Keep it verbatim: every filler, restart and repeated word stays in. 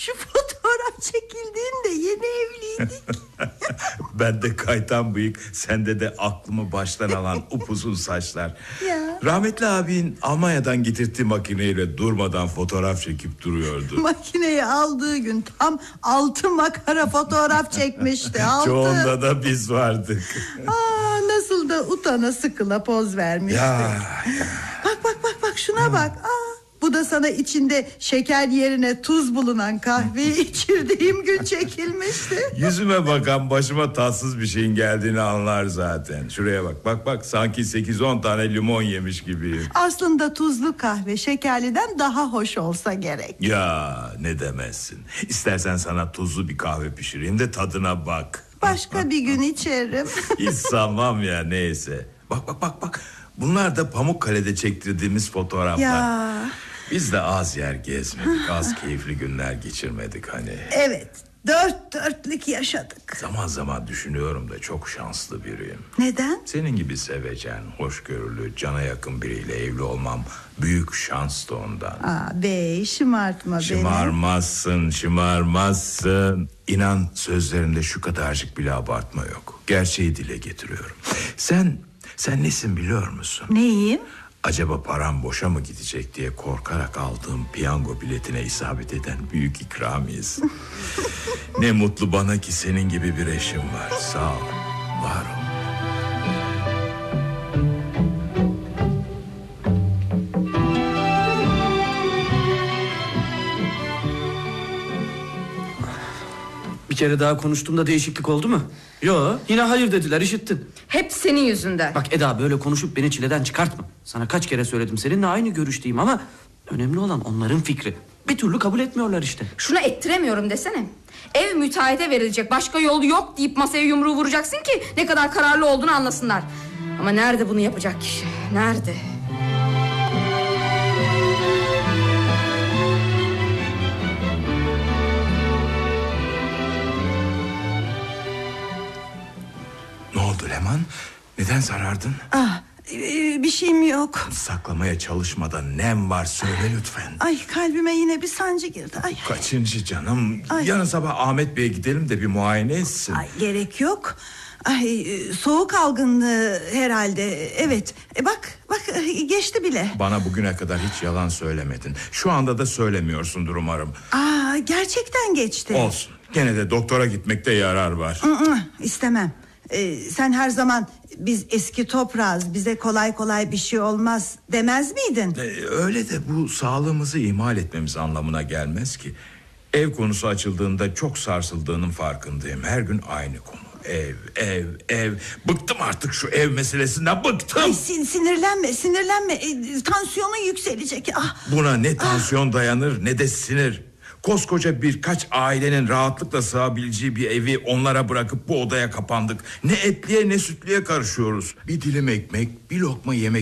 Şu fotoğraf çekildiğinde yeni evliydik. Ben de kaytan bıyık, sende de aklımı baştan alan upuzun saçlar. Ya. Rahmetli abin Almanya'dan getirdiği makineyle durmadan fotoğraf çekip duruyordu. Makineyi aldığı gün tam altı makara fotoğraf çekmişti. Altı. Çoğunda da biz vardık. Aa, nasıl da utana sıkıla poz vermişti. Ya, ya. Bak bak bak bak şuna bak. Aa, bu da sana içinde şeker yerine tuz bulunan kahveyi içirdiğim gün çekilmişti. Yüzüme bakan başıma tatsız bir şeyin geldiğini anlar zaten. Şuraya bak bak bak, sanki sekiz on tane limon yemiş gibiyim. Aslında tuzlu kahve şekerliden daha hoş olsa gerek. Ya ne demezsin. İstersen sana tuzlu bir kahve pişireyim de tadına bak. Başka bir gün içerim. Hiç sanmam ya, neyse. Bak bak bak bak. Bunlar da Pamukkale'de çektirdiğimiz fotoğraflar. Ya. Biz de az yer gezmedik, az keyifli günler geçirmedik hani. Evet, dört dörtlük yaşadık. Zaman zaman düşünüyorum da çok şanslı biriyim. Neden? Senin gibi sevecen, hoşgörülü, cana yakın biriyle evli olmam büyük şanstı ondan. Aa, bey şımartma beni. Şımarmazsın, şımarmazsın. İnan, sözlerinde şu kadarcık bile abartma yok. Gerçeği dile getiriyorum. Sen, sen nesin biliyor musun? Neyim? Acaba param boşa mı gidecek diye korkarak aldığım piyango biletine isabet eden büyük ikramiyesin. Ne mutlu bana ki senin gibi bir eşim var. Sağ ol, var ol. Bir kere daha konuştuğumda değişiklik oldu mu? Yo, yine hayır dediler, işittin. Hep senin yüzünden. Bak Eda, böyle konuşup beni çileden çıkartma. Sana kaç kere söyledim, seninle aynı görüşteyim ama önemli olan onların fikri. Bir türlü kabul etmiyorlar işte. Şuna ettiremiyorum desene. Ev müteahhite verilecek, başka yol yok deyip masaya yumruğu vuracaksın ki ne kadar kararlı olduğunu anlasınlar. Ama nerede bunu yapacak kişi? Nerede? Ne oldu Leman? Neden sarardın? Ah, e, bir şeyim yok. Saklamaya çalışmadan nem var söyle lütfen. Ay, kalbime yine bir sancı girdi. Ay. Kaçıncı canım? Ay. Yarın sabah Ahmet Bey'e gidelim de bir muayene etsin. Ay, gerek yok. Ay, e, soğuk algınlığı herhalde. Evet. E, bak bak e, geçti bile. Bana bugüne kadar hiç yalan söylemedin. Şu anda da söylemiyorsundur umarım. Aa, gerçekten geçti. Olsun. Gene de doktora gitmekte yarar var. İstemem. Ee, sen her zaman biz eski toprağız, bize kolay kolay bir şey olmaz demez miydin? Ee, öyle de bu sağlığımızı ihmal etmemiz anlamına gelmez ki. Ev konusu açıldığında çok sarsıldığının farkındayım. Her gün aynı konu. Ev, ev, ev. Bıktım artık şu ev meselesinden, bıktım. Ay, sin sinirlenme, sinirlenme. E, tansiyonun yükselecek. Ah. Buna ne tansiyon ah. dayanır ne de sinir. Koskoca birkaç ailenin rahatlıkla sığabileceği bir evi onlara bırakıp bu odaya kapandık. Ne etliye ne sütlüye karışıyoruz. Bir dilim ekmek, bir lokma yemek